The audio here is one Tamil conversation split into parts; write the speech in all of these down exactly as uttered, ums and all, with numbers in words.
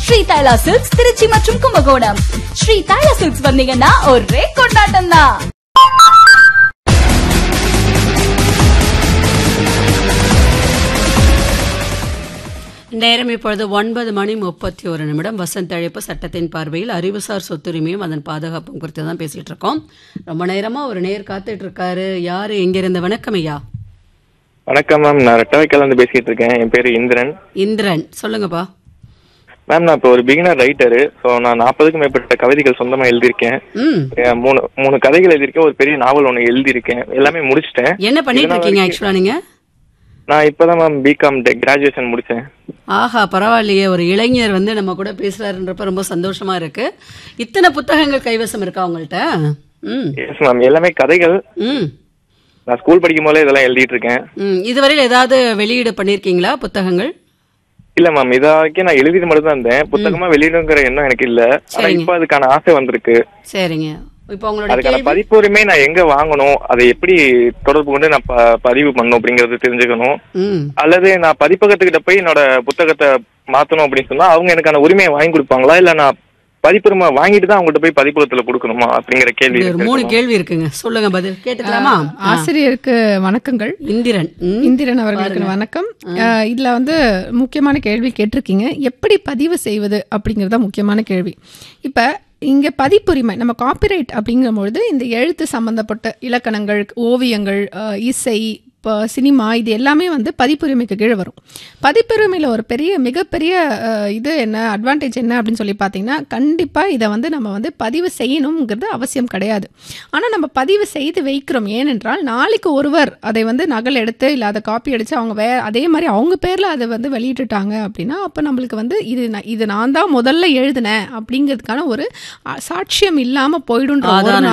ஸ்ரீ தைலா சில்க்ஸ் திருச்சி மற்றும் கும்பகோணம். ஸ்ரீ தைலா சில்க்ஸ் வந்தீங்கன்னா ஒரே கொண்டாட்டம் தான். நேரம் இப்பொழுது ஒன்பது மணி முப்பத்தி ஒரு நிமிடம். வசந்த் அழைப்பு சட்டத்தின் பார்வையில் அறிவுசார் சொத்துரிமையும் அதன் பாதுகாப்பும் குறித்து தான் பேசிட்டு இருக்கோம். ரொம்ப நேரமா ஒரு நேர் காத்துட்டு இருக்காரு. யாரு எங்கிருந்து? வணக்கம் ஐயா. வணக்கம் மேம், நான் ரெட்டவைக்கால இருந்து பேசிட்டு இருக்கேன். என் பேரு இந்திரன். இந்திரன், சொல்லுங்கப்பா. மேம், நான் இப்போ ஒரு பிகினர் ரைட்டரு. ஸோ நான் நாற்பதுக்கும் மேற்பட்ட கவிதைகள் சொந்தமா எழுதியிருக்கேன். மூணு மூணு கதைகள் எழுதியிருக்கேன். ஒரு பெரிய நாவல் ஒன்று எழுதியிருக்கேன். எல்லாமே முடிச்சிட்டேன். என்ன பண்ணிட்டு இருக்கீங்க ஆக்சுவலா நீங்க? நான் இப்பதான் மேம் பிகாம் கிராஜுவேஷன் முடிச்சேன். ஆஹா, பரவாயில்லையே. ஒரு இளைஞர் வந்து நம்ம கூட பேசுறாருன்றப்ப ரொம்ப சந்தோஷமா இருக்கு. இத்தனை புத்தகங்கள் கைவசம் இருக்கா உங்கள்கிட்ட? ம் எஸ் மேம், எல்லாமே கதைகள். ம் நான் ஸ்கூல் படிக்கும் போதே இதெல்லாம் எழுதிட்டு இருக்கேன். ம் இதுவரையில் ஏதாவது வெளியீடு பண்ணிருக்கீங்களா புத்தகங்கள்? இல்ல மேம், இதாக்கே நான் எழுதிட்டு மட்டும் தான் இருந்தேன். புத்தகமா வெளியிடுங்கிற எண்ணம் எனக்கு இல்ல. ஆனா இப்ப அதுக்கான ஆசை வந்திருக்கு. சரிங்க. இப்போ உங்களோட அதுக்கான பதிப்புரிமை நான் எங்க வாங்கணும், அதை எப்படி தொடர்பு கொண்டு நான் பதிவு பண்ணணும் அப்படிங்கறது தெரிஞ்சுக்கணும். அல்லது நான் பதிப்பகத்துக்கிட்ட போய் என்னோட புத்தகத்தை மாத்தணும் அப்படின்னு சொன்னா அவங்க எனக்கான உரிமையை வாங்கி கொடுப்பாங்களா, இல்ல நான் பதிப்புரிமை வாங்கிட்டு தான் அவங்கள்ட்ட போய் பதிப்பகத்துல கொடுக்கணுமா அப்படிங்கிற கேள்வி. மூணு கேள்வி இருக்குங்க, சொல்லுங்க, பதில் கேட்டுக்கலாமா? ஆசிரியருக்கு வணக்கங்கள். இந்திரன் இந்திரன் அவர்களுக்கு வணக்கம். இதுல வந்து முக்கியமான கேள்வி கேட்டிருக்கீங்க, எப்படி பதிவு செய்வது அப்படிங்கறத முக்கியமான கேள்வி. இப்ப இங்கே பதிப்புரிமை, நம்ம காப்பிரைட் அப்படிங்கும்பொழுது இந்த எழுத்து சம்மந்தப்பட்ட இலக்கணங்கள், ஓவியங்கள், இசை, இப்போ சினிமா, இது எல்லாமே வந்து பதிப்புரிமைக்கு கீழே வரும். பதிப்புரிமையில் ஒரு பெரிய மிகப்பெரிய இது என்ன அட்வான்டேஜ் என்ன அப்படின்னு சொல்லி பார்த்தீங்கன்னா, கண்டிப்பாக இதை வந்து நம்ம வந்து பதிவு செய்யணுங்கிறது அவசியம் கிடையாது. ஆனால் நம்ம பதிவு செய்து வைக்கிறோம். ஏனென்றால் நாளைக்கு ஒருவர் அதை வந்து நகல் எடுத்து இல்லை அதை காப்பி அடித்து அவங்க வே அதே மாதிரி அவங்க பேரில் அதை வந்து வெளியிட்டுட்டாங்க அப்படின்னா, அப்போ நம்மளுக்கு வந்து இது இது நான் தான் முதல்ல எழுதினேன் அப்படிங்கிறதுக்கான ஒரு சாட்சியம் இல்லாமல் போயிடுன்ற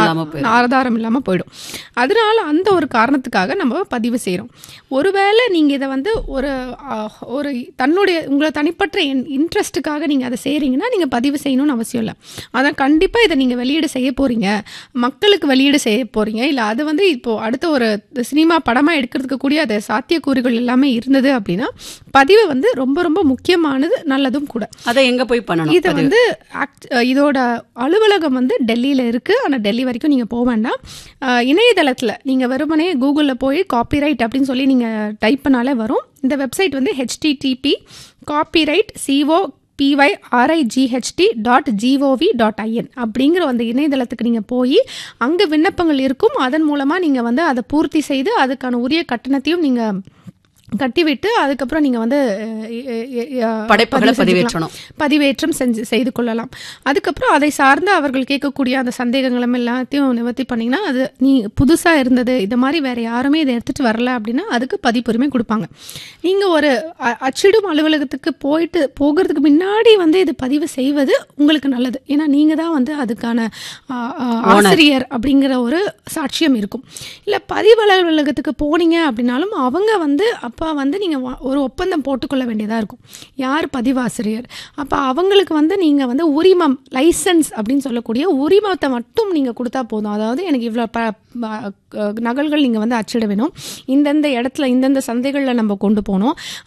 ஆதாரம் இல்லாமல் போயிடும். அதனால அந்த ஒரு காரணத்துக்காக நம்ம பதிவு செய்கிறோம். ஒருவேளை நீங்கள் இதை வந்து ஒரு ஒரு தன்னுடைய உங்களை தனிப்பட்ட இன்ட்ரெஸ்ட்டுக்காக நீங்கள் அதை செய்கிறீங்கன்னா நீங்கள் பதிவு செய்யணும்னு அவசியம் இல்லை. அதான் கண்டிப்பாக இதை நீங்கள் வெளியீடு செய்ய போகிறீங்க, மக்களுக்கு வெளியீடு செய்ய போகிறீங்க, இல்லை அது வந்து இப்போது அடுத்த ஒரு சினிமா படமாக எடுக்கிறதுக்கு கூடிய அது சாத்தியக்கூறுகள் எல்லாமே இருந்தது அப்படின்னா பதிவு வந்து ரொம்ப ரொம்ப முக்கியமானது, நல்லதும் கூட. அதை எங்கே போய் பண்ணணும்? இதை வந்து இதோட அலுவலகம் வந்து டெல்லியில் இருக்குது. ஆனால் டெல்லி வரைக்கும் நீங்கள் போக வேண்டாம். இணையதளத்தில் நீங்கள் வெறுமனே கூகுளில் போய் காப்பிரைட் அப்படின்னு சொல்லி நீங்கள் டைப் பண்ணாலே வரும். இந்த வெப்சைட் வந்து HTTP copyright CO பிஒய்ஆர்ஐஜிஹெச்டி dot gov dot IN அப்படிங்கிற அந்த இணையதளத்துக்கு நீங்கள் போய் அங்கே விண்ணப்பங்கள் இருக்கும். அதன் மூலமாக நீங்கள் வந்து அதை பூர்த்தி செய்து அதுக்கான உரிய கட்டணத்தையும் நீங்கள் கட்டிவிட்டு அதுக்கப்புறம் நீங்கள் வந்து படைப்புகளை பதிவேற்றணும் பதிவேற்றம் செஞ்சு செய்து கொள்ளலாம். அதுக்கப்புறம் அதை சார்ந்து அவர்கள் கேட்கக்கூடிய அந்த சந்தேகங்களும் எல்லாத்தையும் நிவர்த்தி பண்ணிங்கன்னா, அது நீ புதுசாக இருந்தது, இது மாதிரி வேறு யாருமே இதை எடுத்துகிட்டு வரல அப்படின்னா அதுக்கு பதிப்புரிமை கொடுப்பாங்க. நீங்கள் ஒரு அச்சிடும் அலுவலகத்துக்கு போயிட்டு போகிறதுக்கு முன்னாடி வந்து இது பதிவு செய்வது உங்களுக்கு நல்லது. ஏன்னா நீங்கள் தான் வந்து அதுக்கான ஆசிரியர் அப்படிங்கிற ஒரு சாட்சியம் இருக்கும். இல்லை பதிவு அலுவலகத்துக்கு போனீங்க அப்படின்னாலும் அவங்க வந்து அப்போ வந்து நீங்கள் ஒரு ஒப்பந்தம் போட்டுக்கொள்ள வேண்டியதாக இருக்கும். யார் பதிவாசிரியர், அப்போ அவங்களுக்கு வந்து நீங்கள் வந்து உரிமம், லைசன்ஸ் அப்படின்னு சொல்லக்கூடிய உரிமத்தை மட்டும் நீங்கள் கொடுத்தா போதும். அதாவது எனக்கு இவ்வளோ ப நகல்கள் நீங்கள் வந்து அச்சிட வேணும், இந்தந்த இடத்துல இந்தந்த சந்தைகளில் நம்ம கொண்டு போகணும்,